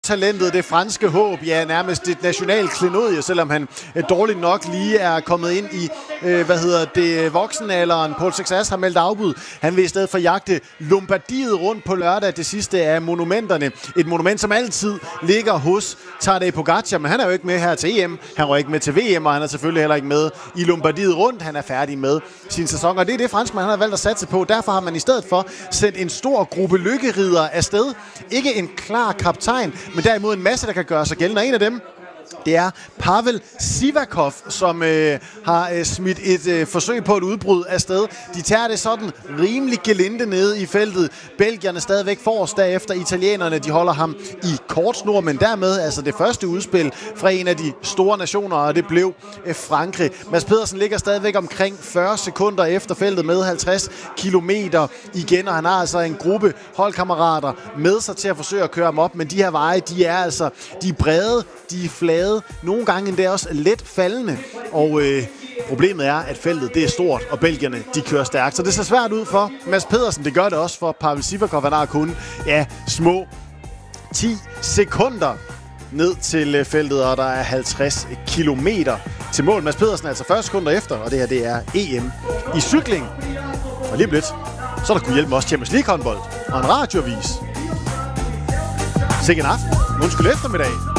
talentet, det franske håb, ja, nærmest et national klenodie, selvom han dårligt nok lige er kommet ind i, voksenalderen. Paul Sexas har meldt afbud. Han vil i stedet for jagte Lombardiet rundt på lørdag, det sidste af monumenterne. Et monument, som altid ligger hos Tadej Pogačar, men han er jo ikke med her til EM. Han var ikke med til VM, og han er selvfølgelig heller ikke med i Lombardiet rundt. Han er færdig med sin sæson, og det er det franskmand, han har valgt at satse på. Derfor har man i stedet for sendt en stor gruppe lykkeridere afsted. Ikke en klar kaptajn, men derimod en masse, der kan gøre sig gældende. En af dem, det er Pavel Sivakov, som har smidt et forsøg på et udbrud afsted. De tager det sådan rimelig gelinde nede i feltet. Belgierne stadigvæk forrest, derefter italienerne, de holder ham i kort snor, men dermed altså det første udspil fra en af de store nationer, og det blev Frankrig. Mads Pedersen ligger stadigvæk omkring 40 sekunder efter feltet med 50 kilometer igen, og han har altså en gruppe holdkammerater med sig til at forsøge at køre ham op, men de her veje, de er brede, de er flade, nogle gange endda også let faldende, og problemet er, at feltet det er stort, og belgierne de kører stærkt, så det ser svært ud for Mads Pedersen. Det gør det også for Pavel Sivakov. Han har kun små 10 sekunder ned til feltet, og der er 50 kilometer til mål. Mads Pedersen er altså 40 sekunder efter, og det her det er EM i cykling. Og lige lidt, så der kunne hjælpe med også Champions League håndbold og en radioavis. Sikke en aften. Undskyld eftermiddag.